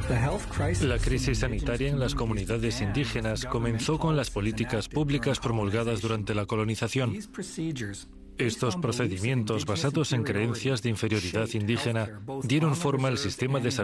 La crisis sanitaria en las comunidades indígenas comenzó con las políticas públicas promulgadas durante la colonización. Estos procedimientos basados en creencias de inferioridad indígena dieron forma al sistema de salud